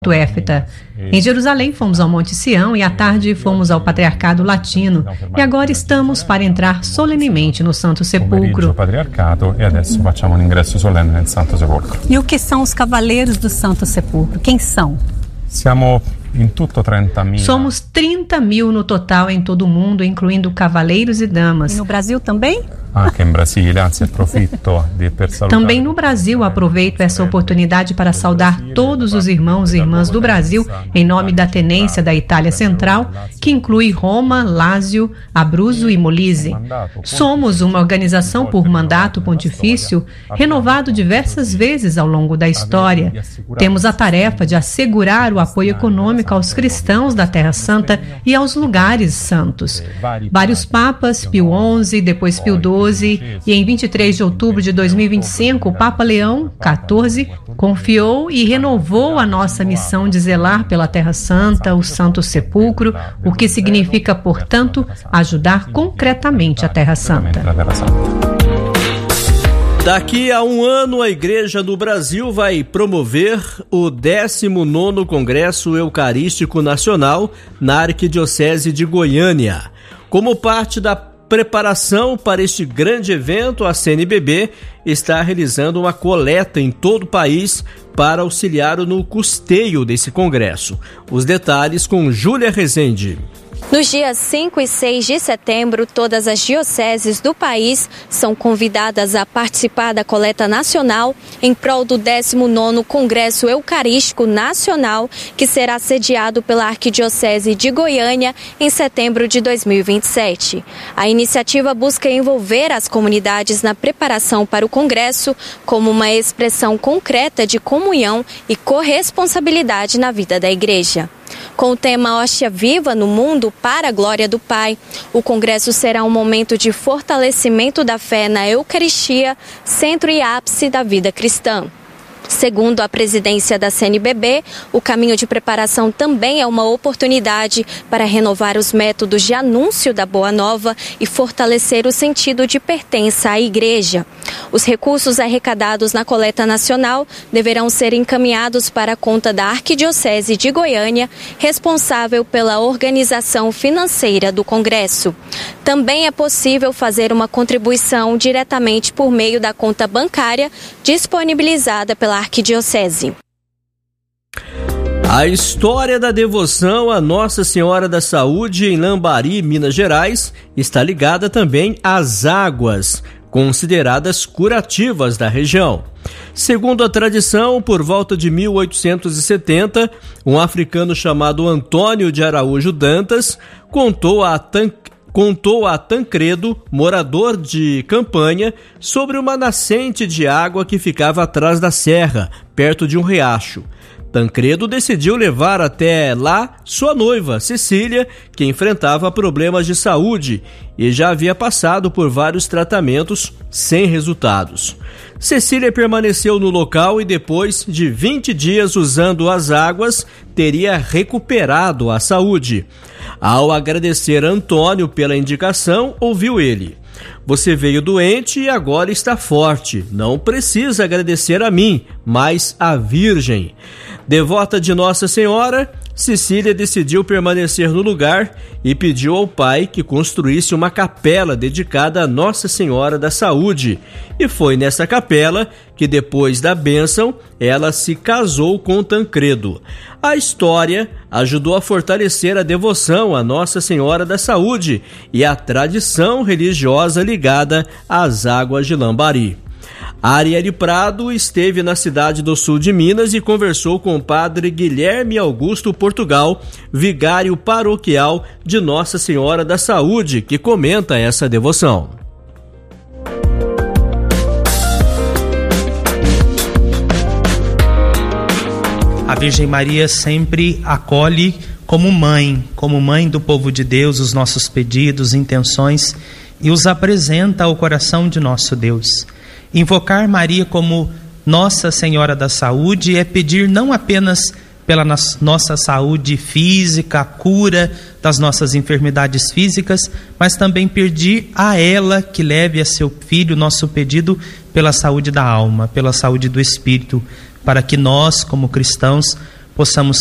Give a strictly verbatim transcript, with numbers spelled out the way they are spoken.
Éfeta. Em Jerusalém fomos ao Monte Sião e à tarde fomos ao Patriarcado Latino. E agora estamos para entrar solenemente no Santo Sepulcro. E adesso facciamo un ingresso solenne nel Santo Sepolcro. E o que são os cavaleiros do Santo Sepulcro? Quem são? Siamo in tutto trenta mila. Somos trinta mil no total em todo o mundo, incluindo cavaleiros e damas. E no Brasil também? Anche in Brasile, anzi approfitto di per salutare. Também no Brasil aproveito essa oportunidade para saudar todos os irmãos e irmãs do Brasil em nome da tenência da Itália Central, que inclui Roma, Lácio, Abruzzo e Molise. Somos uma organização por mandato pontifício renovado diversas vezes ao longo da história. Temos a tarefa de assegurar o apoio econômico aos cristãos da Terra Santa e aos lugares santos. Vários papas, Pio onze, depois Pio doze, e em vinte e três de outubro de dois mil e vinte e cinco, o Papa Leão quatorze confiou e renovou a nossa missão de zelar pela Terra Santa, o Santo Sepulcro, o que significa, portanto, ajudar concretamente a Terra Santa. Daqui a um ano, a Igreja do Brasil vai promover o décimo nono Congresso Eucarístico Nacional na Arquidiocese de Goiânia. Como parte da preparação para este grande evento, a C N B B está realizando uma coleta em todo o país para auxiliar no custeio desse congresso. Os detalhes com Júlia Rezende. Nos dias cinco e seis de setembro, todas as dioceses do país são convidadas a participar da coleta nacional em prol do décimo nono Congresso Eucarístico Nacional, que será sediado pela Arquidiocese de Goiânia em setembro de dois mil e vinte e sete. A iniciativa busca envolver as comunidades na preparação para o Congresso como uma expressão concreta de comunhão e corresponsabilidade na vida da Igreja. Com o tema Hóstia Viva no Mundo para a Glória do Pai, o Congresso será um momento de fortalecimento da fé na Eucaristia, centro e ápice da vida cristã. Segundo a presidência da C N B B, o caminho de preparação também é uma oportunidade para renovar os métodos de anúncio da Boa Nova e fortalecer o sentido de pertença à Igreja. Os recursos arrecadados na coleta nacional deverão ser encaminhados para a conta da Arquidiocese de Goiânia, responsável pela organização financeira do Congresso. Também é possível fazer uma contribuição diretamente por meio da conta bancária disponibilizada pela Arquidiocese. A história da devoção a Nossa Senhora da Saúde em Lambari, Minas Gerais, está ligada também às águas, consideradas curativas da região. Segundo a tradição, por volta de mil oitocentos e setenta, um africano chamado Antônio de Araújo Dantas contou a Tan Contou a Tancredo, morador de Campanha, sobre uma nascente de água que ficava atrás da serra, perto de um riacho. Tancredo decidiu levar até lá sua noiva, Cecília, que enfrentava problemas de saúde e já havia passado por vários tratamentos sem resultados. Cecília permaneceu no local e depois de vinte dias usando as águas, teria recuperado a saúde. Ao agradecer a Antônio pela indicação, ouviu ele: "Você veio doente e agora está forte. Não precisa agradecer a mim, mas à Virgem." Devota de Nossa Senhora, Cecília decidiu permanecer no lugar e pediu ao pai que construísse uma capela dedicada a Nossa Senhora da Saúde. E foi nessa capela que, depois da bênção, ela se casou com Tancredo. A história ajudou a fortalecer a devoção a Nossa Senhora da Saúde e a tradição religiosa ligada às águas de Lambari. Arielle Prado esteve na cidade do sul de Minas e conversou com o padre Guilherme Augusto Portugal, vigário paroquial de Nossa Senhora da Saúde, que comenta essa devoção. A Virgem Maria sempre acolhe como mãe, como mãe do povo de Deus, os nossos pedidos, intenções, e os apresenta ao coração de nosso Deus. Invocar Maria como Nossa Senhora da Saúde é pedir não apenas pela nossa saúde física, a cura das nossas enfermidades físicas, mas também pedir a ela que leve a seu filho nosso pedido pela saúde da alma, pela saúde do espírito, para que nós, como cristãos, possamos